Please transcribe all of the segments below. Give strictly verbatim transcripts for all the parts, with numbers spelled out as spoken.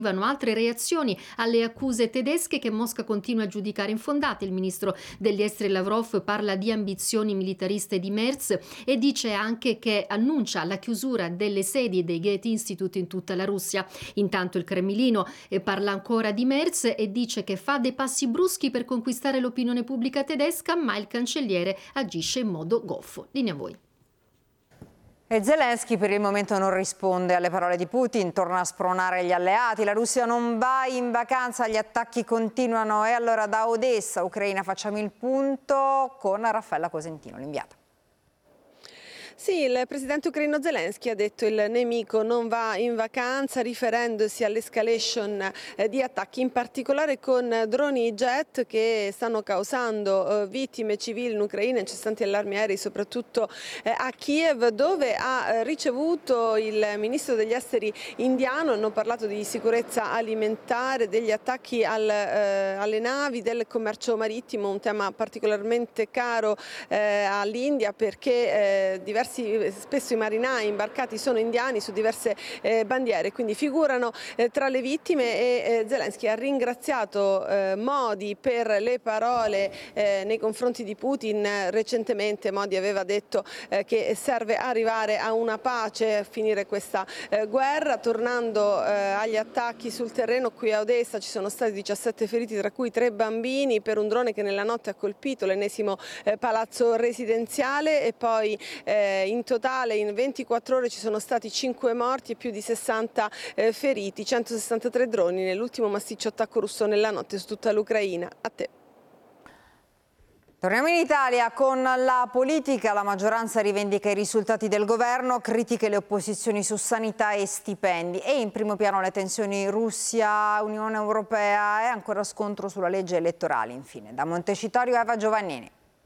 Altre reazioni alle accuse tedesche che Mosca continua a giudicare infondate. Il ministro degli esteri Lavrov parla di ambizioni militariste di Merz e dice anche che annuncia la chiusura delle sedi dei Goethe Institute in tutta la Russia. Intanto il Cremlino parla ancora di Merz e dice che fa dei passi bruschi per conquistare l'opinione pubblica tedesca, ma il cancelliere agisce in modo goffo. Linea a voi. E Zelensky per il momento non risponde alle parole di Putin, torna a spronare gli alleati, la Russia non va in vacanza, gli attacchi continuano. E allora da Odessa, Ucraina, facciamo il punto con Raffaella Cosentino, l'inviata. Sì, il presidente ucraino Zelensky ha detto il nemico non va in vacanza, riferendosi all'escalation di attacchi, in particolare con droni jet che stanno causando vittime civili in Ucraina, incessanti allarmi aerei soprattutto a Kiev, dove ha ricevuto il ministro degli esteri indiano. Hanno parlato di sicurezza alimentare, degli attacchi al, eh, alle navi, del commercio marittimo, un tema particolarmente caro eh, all'India perché eh, diversi spesso i marinai imbarcati sono indiani su diverse eh, bandiere, quindi figurano eh, tra le vittime. E eh, Zelensky ha ringraziato eh, Modi per le parole eh, nei confronti di Putin. Recentemente Modi aveva detto eh, che serve arrivare a una pace, a finire questa eh, guerra. Tornando eh, agli attacchi sul terreno, qui a Odessa ci sono stati diciassette feriti, tra cui tre bambini, per un drone che nella notte ha colpito l'ennesimo eh, palazzo residenziale. E poi eh, in totale in ventiquattro ore ci sono stati cinque morti e più di sessanta eh, feriti, centosessantatré droni nell'ultimo massiccio attacco russo nella notte su tutta l'Ucraina. A te. Torniamo in Italia con la politica. La maggioranza rivendica i risultati del governo, critiche le opposizioni su sanità e stipendi e in primo piano le tensioni Russia-Unione Europea e ancora scontro sulla legge elettorale. Infine, da Montecitorio Eva Giovannini.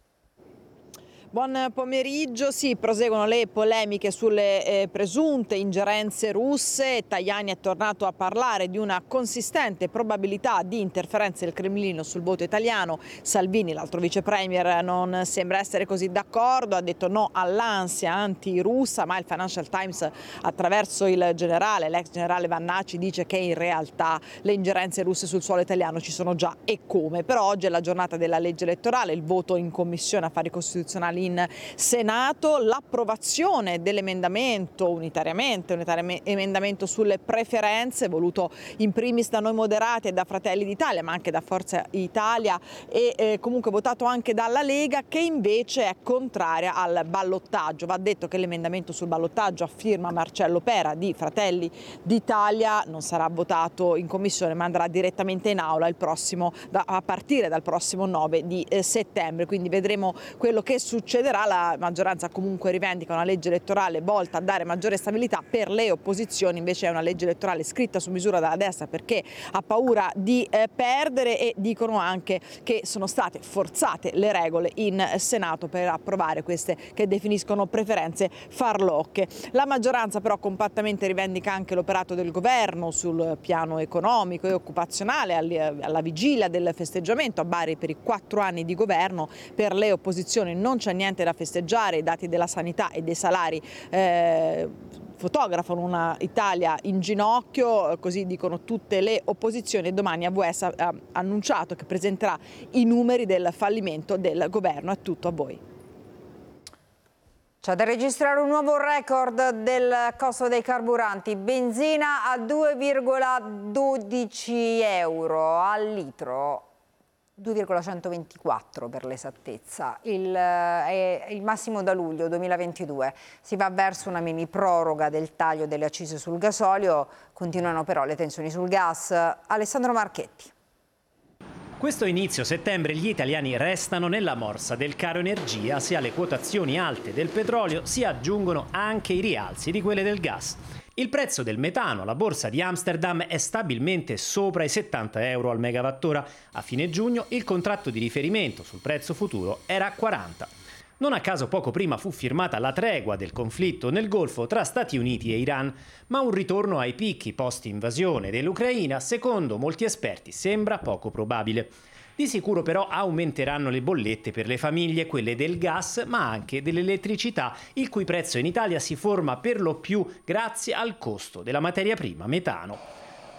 Buon pomeriggio. Sì, proseguono le polemiche sulle eh, presunte ingerenze russe. Tajani è tornato a parlare di una consistente probabilità di interferenze del Cremlino sul voto italiano. Salvini, l'altro vice premier, non sembra essere così d'accordo, ha detto no all'ansia anti-russa, ma il Financial Times, attraverso il generale, l'ex generale Vannacci, dice che in realtà le ingerenze russe sul suolo italiano ci sono già e come. Però oggi è la giornata della legge elettorale, il voto in Commissione Affari Costituzionali in Senato, l'approvazione dell'emendamento unitariamente, un emendamento sulle preferenze voluto in primis da noi moderati e da Fratelli d'Italia, ma anche da Forza Italia e eh, comunque votato anche dalla Lega, che invece è contraria al ballottaggio. Va detto che l'emendamento sul ballottaggio a firma Marcello Pera di Fratelli d'Italia non sarà votato in commissione, ma andrà direttamente in aula il prossimo, da, a partire dal prossimo nove di eh, settembre, quindi vedremo quello che succederà. La maggioranza comunque rivendica una legge elettorale volta a dare maggiore stabilità, per le opposizioni invece è una legge elettorale scritta su misura dalla destra perché ha paura di eh, perdere, e dicono anche che sono state forzate le regole in Senato per approvare queste che definiscono preferenze farlocche. La maggioranza però compattamente rivendica anche l'operato del governo sul piano economico e occupazionale alla vigilia del festeggiamento a Bari per i quattro anni di governo. Per le opposizioni non c'è niente da festeggiare, i dati della sanità e dei salari eh, fotografano una Italia in ginocchio, così dicono tutte le opposizioni, e domani A V S ha annunciato che presenterà i numeri del fallimento del governo. È tutto, a voi. C'è da registrare un nuovo record del costo dei carburanti. Benzina a due virgola dodici euro al litro. due virgola centoventiquattro per l'esattezza, il, è il massimo da luglio duemilaventidue. Si va verso una mini proroga del taglio delle accise sul gasolio, continuano però le tensioni sul gas. Alessandro Marchetti. Questo inizio settembre gli italiani restano nella morsa del caro energia, sia alle quotazioni alte del petrolio si aggiungono anche i rialzi di quelle del gas. Il prezzo del metano alla borsa di Amsterdam è stabilmente sopra i settanta euro al megawattora. A fine giugno il contratto di riferimento sul prezzo futuro era a quaranta. Non a caso poco prima fu firmata la tregua del conflitto nel Golfo tra Stati Uniti e Iran, ma un ritorno ai picchi post-invasione dell'Ucraina, secondo molti esperti, sembra poco probabile. Di sicuro però aumenteranno le bollette per le famiglie, quelle del gas ma anche dell'elettricità, il cui prezzo in Italia si forma per lo più grazie al costo della materia prima metano.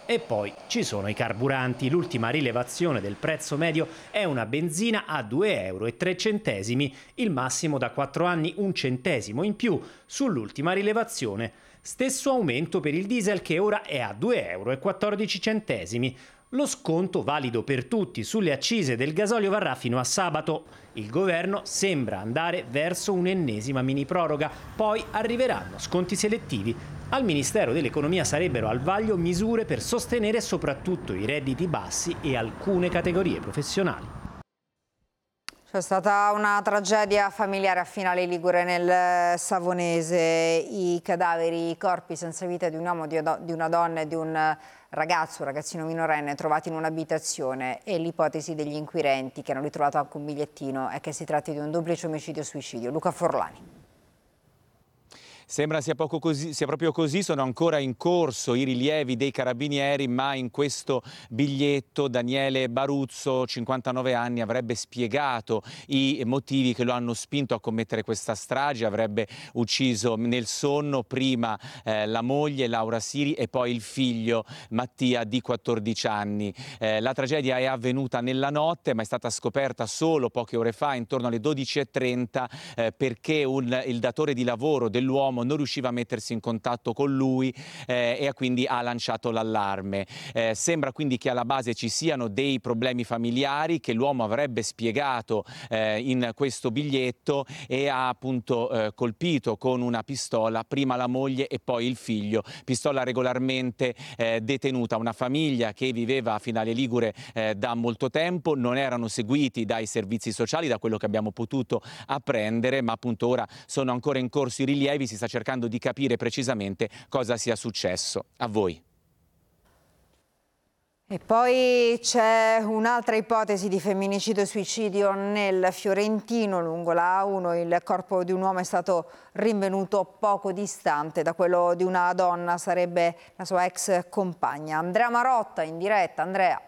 E poi ci sono i carburanti. L'ultima rilevazione del prezzo medio è una benzina a due euro e tre centesimi, il massimo da quattro anni un centesimo in più sull'ultima rilevazione. Stesso aumento per il diesel che ora è a due euro e quattordici centesimi. Lo sconto valido per tutti sulle accise del gasolio varrà fino a sabato. Il governo sembra andare verso un'ennesima mini proroga, poi arriveranno sconti selettivi. Al Ministero dell'Economia sarebbero al vaglio misure per sostenere soprattutto i redditi bassi e alcune categorie professionali. C'è stata una tragedia familiare a Finale Ligure nel Savonese. I cadaveri, i corpi senza vita di un uomo, di una donna e di un ragazzo, un ragazzino minorenne trovati in un'abitazione, e l'ipotesi degli inquirenti, che hanno ritrovato anche un bigliettino, è che si tratti di un duplice omicidio-suicidio. Luca Forlani. Sembra sia, poco così, sia proprio così, sono ancora in corso i rilievi dei carabinieri, ma in questo biglietto Daniele Baruzzo, cinquantanove anni, avrebbe spiegato i motivi che lo hanno spinto a commettere questa strage. Avrebbe ucciso nel sonno prima eh, la moglie Laura Siri e poi il figlio Mattia di quattordici anni. Eh, la tragedia è avvenuta nella notte, ma è stata scoperta solo poche ore fa, intorno alle dodici e trenta, eh, perché un, il datore di lavoro dell'uomo non riusciva a mettersi in contatto con lui eh, e quindi ha lanciato l'allarme. Eh, sembra quindi che alla base ci siano dei problemi familiari che l'uomo avrebbe spiegato eh, in questo biglietto, e ha appunto eh, colpito con una pistola prima la moglie e poi il figlio, pistola regolarmente eh, detenuta. Una famiglia che viveva a Finale Ligure eh, da molto tempo, non erano seguiti dai servizi sociali, da quello che abbiamo potuto apprendere, ma appunto ora sono ancora in corso i rilievi, si sta cercando di capire precisamente cosa sia successo. A voi. E poi c'è un'altra ipotesi di femminicidio e suicidio nel Fiorentino, lungo la A uno. Il corpo di un uomo è stato rinvenuto poco distante da quello di una donna, sarebbe la sua ex compagna. Andrea Marotta in diretta. Andrea.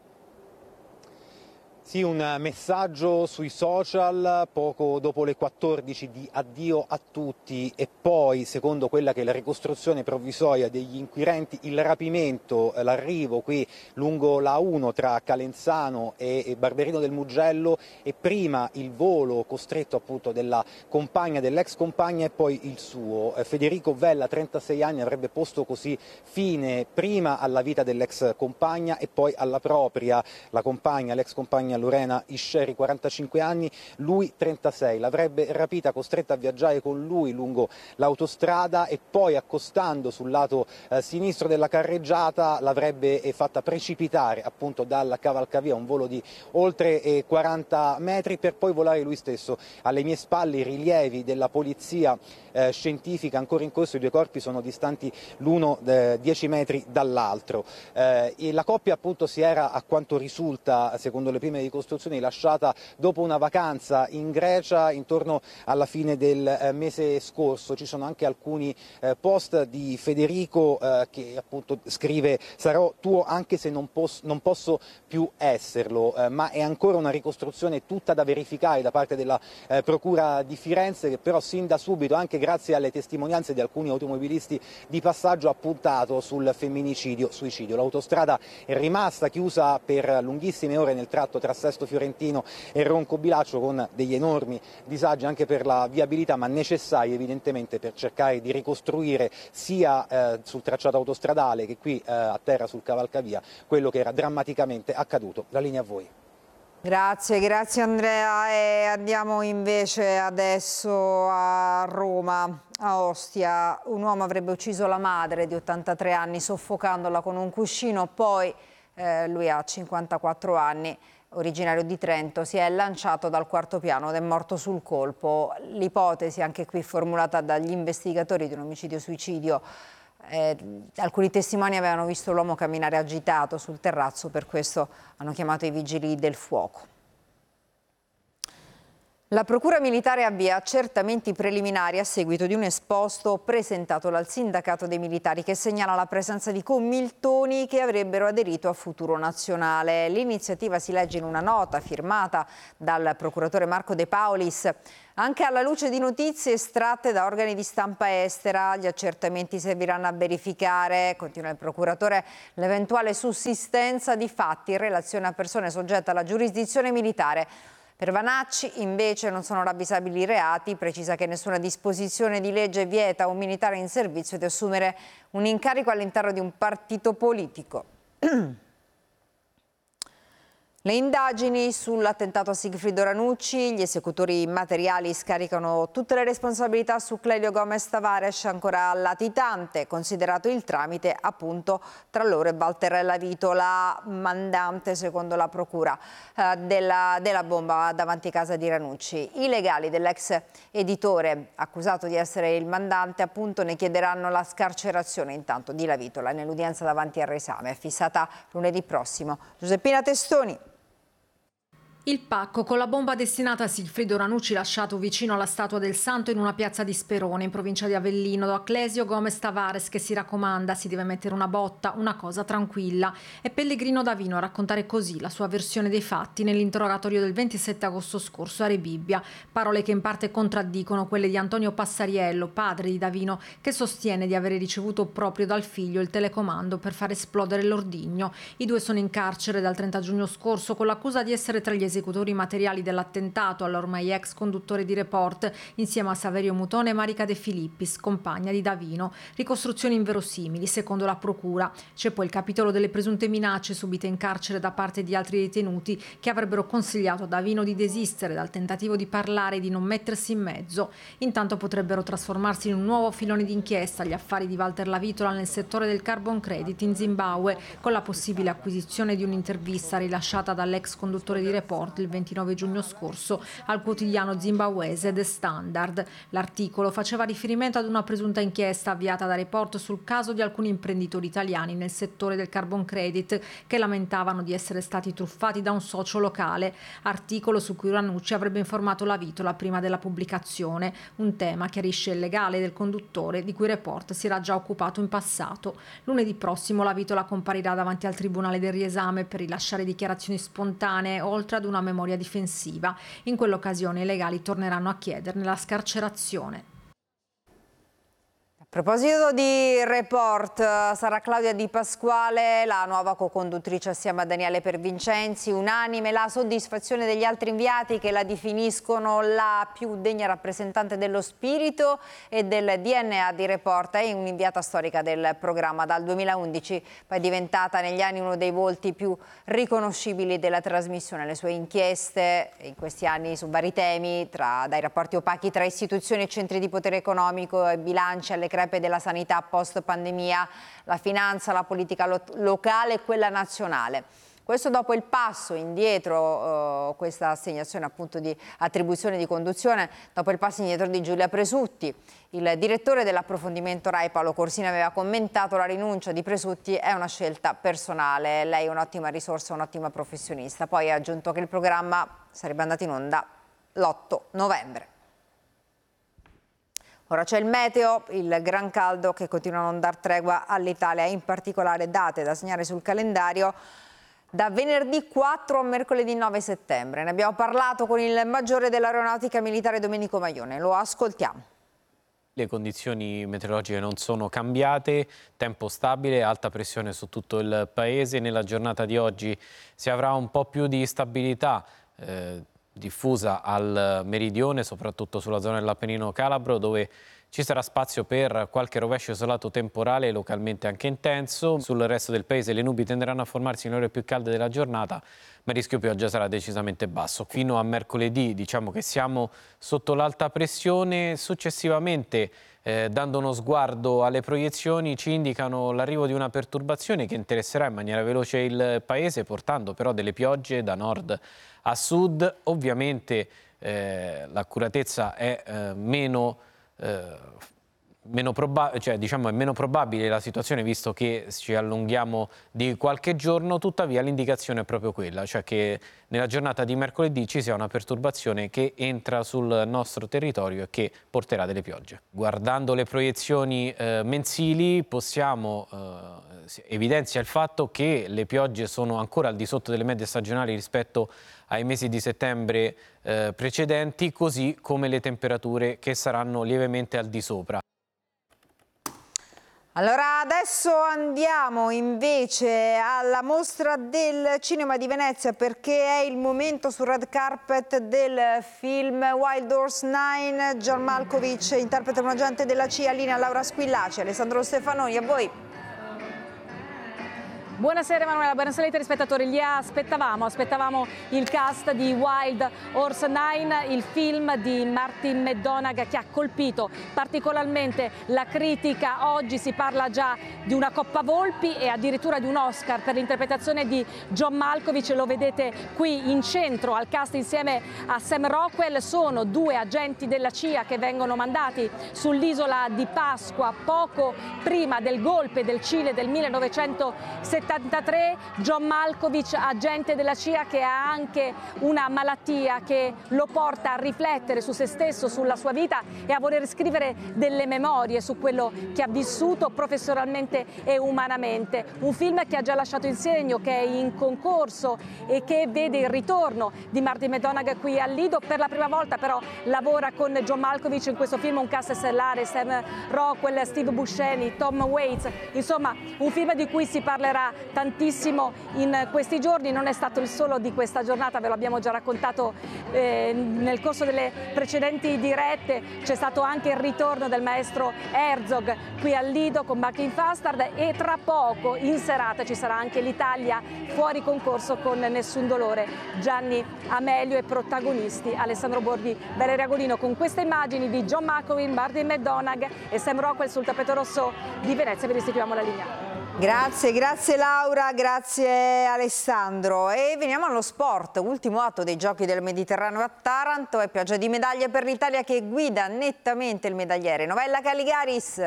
Sì, un messaggio sui social poco dopo le quattordici di addio a tutti, e poi, secondo quella che è la ricostruzione provvisoria degli inquirenti, il rapimento, l'arrivo qui lungo la A uno tra Calenzano e Barberino del Mugello, e prima il volo costretto appunto della compagna, dell'ex compagna, e poi il suo. Federico Vella, trentasei anni, avrebbe posto così fine prima alla vita dell'ex compagna e poi alla propria. La compagna, l'ex compagna Lorena Isceri, quarantacinque anni, lui trentasei. L'avrebbe rapita, costretta a viaggiare con lui lungo l'autostrada, e poi, accostando sul lato eh, sinistro della carreggiata, l'avrebbe eh, fatta precipitare appunto dalla cavalcavia, un volo di oltre eh, quaranta metri, per poi volare lui stesso. Alle mie spalle i rilievi della polizia eh, scientifica ancora in corso, i due corpi sono distanti l'uno eh, dieci metri dall'altro. Eh, e la coppia appunto si era, a quanto risulta secondo le prime ricostruzioni, lasciata dopo una vacanza in Grecia intorno alla fine del eh, mese scorso. Ci sono anche alcuni eh, post di Federico eh, che appunto scrive: sarò tuo anche se non, pos non posso più esserlo, eh, ma è ancora una ricostruzione tutta da verificare da parte della eh, Procura di Firenze, che però sin da subito, anche grazie alle testimonianze di alcuni automobilisti di passaggio, ha puntato sul femminicidio-suicidio. L'autostrada è rimasta chiusa per lunghissime ore nel tratto tra Sesto Fiorentino e Roncobilaccio, con degli enormi disagi anche per la viabilità, ma necessari evidentemente per cercare di ricostruire sia eh, sul tracciato autostradale che qui eh, a terra sul cavalcavia quello che era drammaticamente accaduto. La linea a voi. Grazie, grazie Andrea. E andiamo invece adesso a Roma, a Ostia. Un uomo avrebbe ucciso la madre di ottantatré anni soffocandola con un cuscino, poi eh, lui ha cinquantaquattro anni, originario di Trento, si è lanciato dal quarto piano ed è morto sul colpo. L'ipotesi, anche qui formulata dagli investigatori, di un omicidio-suicidio. Eh, alcuni testimoni avevano visto l'uomo camminare agitato sul terrazzo, per questo hanno chiamato i vigili del fuoco. La Procura Militare avvia accertamenti preliminari a seguito di un esposto presentato dal Sindacato dei Militari che segnala la presenza di commiltoni che avrebbero aderito a Futuro Nazionale. L'iniziativa si legge in una nota firmata dal procuratore Marco De Paulis. Anche alla luce di notizie estratte da organi di stampa estera, gli accertamenti serviranno a verificare, continua il procuratore, l'eventuale sussistenza di fatti in relazione a persone soggette alla giurisdizione militare. Per Vanacci invece non sono ravvisabili reati, precisa che nessuna disposizione di legge vieta a un militare in servizio di assumere un incarico all'interno di un partito politico. Le indagini sull'attentato a Sigfrido Ranucci, gli esecutori materiali scaricano tutte le responsabilità su Clelio Gomez Tavares, ancora latitante, considerato il tramite appunto tra loro e Walter Lavito, la mandante secondo la procura eh, della, della bomba davanti a casa di Ranucci. I legali dell'ex editore accusato di essere il mandante appunto ne chiederanno la scarcerazione intanto di Lavitola nell'udienza davanti al reesame, è fissata lunedì prossimo. Giuseppina Testoni. Il pacco con la bomba destinata a Sigfrido Ranucci lasciato vicino alla statua del santo in una piazza di Sperone, in provincia di Avellino, da Clesio Gomez Tavares che si raccomanda, si deve mettere una botta, una cosa tranquilla. È Pellegrino Davino a raccontare così la sua versione dei fatti nell'interrogatorio del ventisette agosto scorso a Rebibbia. Parole che in parte contraddicono quelle di Antonio Passariello, padre di Davino, che sostiene di avere ricevuto proprio dal figlio il telecomando per far esplodere l'ordigno. I due sono in carcere dal trenta giugno scorso con l'accusa di essere tra gli esecutori esecutori materiali dell'attentato all'ormai ex conduttore di Report, insieme a Saverio Mutone e Marica De Filippis, compagna di Davino. Ricostruzioni inverosimili, secondo la procura. C'è poi il capitolo delle presunte minacce subite in carcere da parte di altri detenuti che avrebbero consigliato a Davino di desistere dal tentativo di parlare e di non mettersi in mezzo. Intanto potrebbero trasformarsi in un nuovo filone d'inchiesta gli affari di Walter Lavitola nel settore del carbon credit in Zimbabwe, con la possibile acquisizione di un'intervista rilasciata dall'ex conduttore di Report il ventinove giugno scorso al quotidiano zimbabwese The Standard. L'articolo faceva riferimento ad una presunta inchiesta avviata da Report sul caso di alcuni imprenditori italiani nel settore del carbon credit che lamentavano di essere stati truffati da un socio locale, articolo su cui Ranucci avrebbe informato Lavitola prima della pubblicazione, un tema chiarisce il legale del conduttore di cui Report si era già occupato in passato. Lunedì prossimo Lavitola comparirà davanti al Tribunale del Riesame per rilasciare dichiarazioni spontanee oltre ad una memoria difensiva. In quell'occasione i legali torneranno a chiederne la scarcerazione. A proposito di Report, sarà Claudia Di Pasquale la nuova co-conduttrice assieme a Daniele Pervincenzi. Unanime la soddisfazione degli altri inviati che la definiscono la più degna rappresentante dello spirito e del D N A di Report. È un'inviata storica del programma dal duemilaundici, poi è diventata negli anni uno dei volti più riconoscibili della trasmissione. Le sue inchieste in questi anni su vari temi, tra, dai rapporti opachi tra istituzioni e centri di potere economico e bilanci alle crepe della sanità post pandemia, la finanza, la politica lo locale e quella nazionale. Questo dopo il passo indietro, eh, questa assegnazione appunto di attribuzione di conduzione, dopo il passo indietro di Giulia Presutti. Il direttore dell'approfondimento Rai Paolo Corsini aveva commentato la rinuncia di Presutti è una scelta personale, lei è un'ottima risorsa, un'ottima professionista. Poi ha aggiunto che il programma sarebbe andato in onda l'otto novembre. Ora c'è il meteo, il gran caldo che continua a non dar tregua all'Italia, in particolare date da segnare sul calendario da venerdì quattro a mercoledì nove settembre. Ne abbiamo parlato con il maggiore dell'Aeronautica Militare Domenico Maione, lo ascoltiamo. Le condizioni meteorologiche non sono cambiate, tempo stabile, alta pressione su tutto il paese. Nella giornata di oggi si avrà un po' più di stabilità eh, diffusa al meridione, soprattutto sulla zona dell'Appennino Calabro, dove ci sarà spazio per qualche rovescio isolato temporale, localmente anche intenso. Sul resto del paese le nubi tenderanno a formarsi nelle ore più calde della giornata, ma il rischio pioggia sarà decisamente basso. Fino a mercoledì diciamo che siamo sotto l'alta pressione, successivamente eh, dando uno sguardo alle proiezioni ci indicano l'arrivo di una perturbazione che interesserà in maniera veloce il paese, portando però delle piogge da nord a sud. Ovviamente eh, l'accuratezza è eh, meno, eh, meno proba- cioè, diciamo, è meno probabile la situazione visto che ci allunghiamo di qualche giorno, tuttavia l'indicazione è proprio quella, cioè che nella giornata di mercoledì ci sia una perturbazione che entra sul nostro territorio e che porterà delle piogge. Guardando le proiezioni eh, mensili possiamo eh, evidenzia il fatto che le piogge sono ancora al di sotto delle medie stagionali rispetto ai mesi di settembre eh, precedenti, così come le temperature che saranno lievemente al di sopra. Allora adesso andiamo invece alla mostra del cinema di Venezia, perché è il momento sul red carpet del film Wild Horse nove. John Malkovich interpreta un agente della C I A, linea Laura Squillaci, Alessandro Stefanoni, a voi. Buonasera Emanuela, buonasera ai telespettatori. Li aspettavamo, aspettavamo il cast di Wild Horse nove, il film di Martin McDonagh che ha colpito particolarmente la critica. Oggi si parla già di una Coppa Volpi e addirittura di un Oscar per l'interpretazione di John Malkovich. Lo vedete qui in centro al cast insieme a Sam Rockwell. Sono due agenti della C I A che vengono mandati sull'isola di Pasqua poco prima del golpe del Cile del millenovecentosettantatré. John Malkovich, agente della C I A che ha anche una malattia che lo porta a riflettere su se stesso, sulla sua vita e a voler scrivere delle memorie su quello che ha vissuto professionalmente e umanamente. Un film che ha già lasciato il segno, che è in concorso e che vede il ritorno di Martin McDonagh qui al Lido. Per la prima volta però lavora con John Malkovich in questo film, un cast stellare: Sam Rockwell, Steve Buscemi, Tom Waits. Insomma, un film di cui si parlerà tantissimo in questi giorni. Non è stato il solo di questa giornata, ve lo abbiamo già raccontato eh, nel corso delle precedenti dirette. C'è stato anche il ritorno del maestro Herzog qui al Lido con Bucking Bastard e tra poco in serata ci sarà anche l'Italia fuori concorso con Nessun Dolore. Gianni Amelio e protagonisti Alessandro Borghi, Valeria Golino, con queste immagini di John Malkovich, Martin McDonagh e Sam Rockwell sul tappeto rosso di Venezia. Vi restituiamo la linea. Grazie, grazie Laura, grazie Alessandro. E veniamo allo sport. Ultimo atto dei Giochi del Mediterraneo a Taranto e pioggia di medaglie per l'Italia che guida nettamente il medagliere. Novella Calligaris.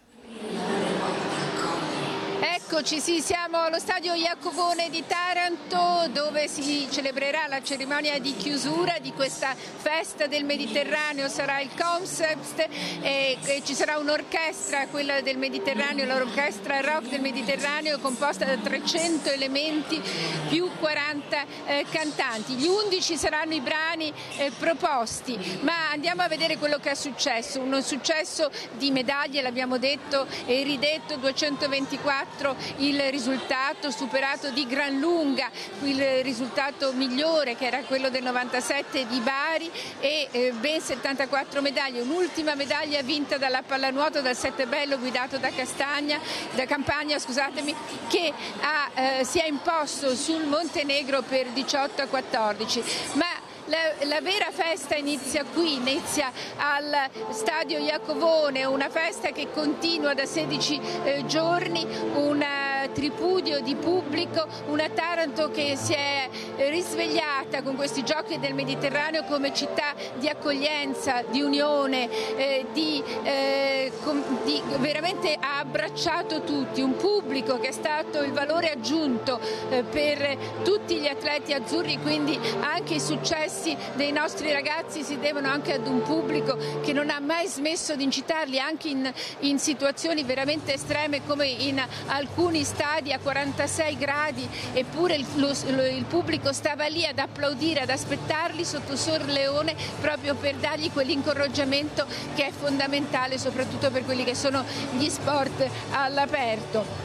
Eccoci, sì, siamo allo stadio Iacovone di Taranto dove si celebrerà la cerimonia di chiusura di questa festa del Mediterraneo. Sarà il concept e, e ci sarà un'orchestra, quella del Mediterraneo, l'orchestra rock del Mediterraneo, composta da trecento elementi più quaranta eh, cantanti. Gli undici saranno i brani eh, proposti, ma andiamo a vedere quello che è successo. Un successo di medaglie, l'abbiamo detto e ridetto, duecentoventiquattro il risultato, superato di gran lunga il risultato migliore che era quello del novantasette di Bari, e eh, ben settantaquattro medaglie. Un'ultima medaglia vinta dalla pallanuoto, dal Settebello guidato da Castagna, da Campagna, scusatemi, che ha, eh, si è imposto sul Montenegro per diciotto a quattordici. Ma La, la vera festa inizia qui, inizia al stadio Iacovone, una festa che continua da sedici eh, giorni, un tripudio di pubblico, una Taranto che si è risvegliata con questi Giochi del Mediterraneo come città di accoglienza, di unione, eh, di, eh, com, di veramente ha abbracciato tutti, un pubblico che è stato il valore aggiunto eh, per tutti gli atleti azzurri, quindi anche i successi dei nostri ragazzi si devono anche ad un pubblico che non ha mai smesso di incitarli anche in, in situazioni veramente estreme come in alcuni stadi a quarantasei gradi, eppure il, lo, il pubblico stava lì ad applaudire, ad aspettarli sotto Sor Leone proprio per dargli quell'incoraggiamento che è fondamentale soprattutto per quelli che sono gli sport all'aperto.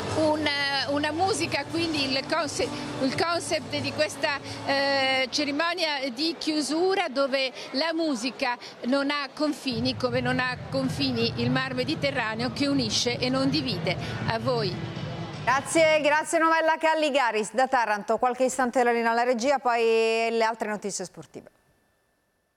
Una, una musica, quindi il concept, il concept di questa eh, cerimonia di chiusura, dove la musica non ha confini come non ha confini il Mar Mediterraneo che unisce e non divide. A voi. Grazie, grazie Novella Calligaris da Taranto. Qualche istante la linea alla regia, poi le altre notizie sportive.